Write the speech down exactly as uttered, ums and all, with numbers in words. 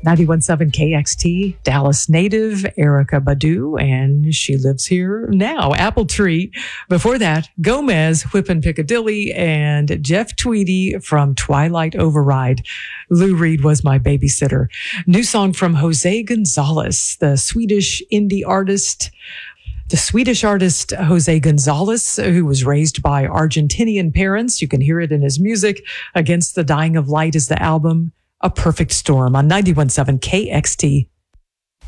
ninety-one point seven K X T, Dallas native Erykah Badu, and she lives here now. Apple Tree. Before that, Gomez, Whippin' Piccadilly, and Jeff Tweedy from Twilight Override. Lou Reed was my babysitter. New song from Jose Gonzalez, the Swedish indie artist. The Swedish artist Jose Gonzalez, who was raised by Argentinian parents. You can hear it in his music. Against the Dying of Light is the album. A Perfect Storm on ninety-one point seven K X T.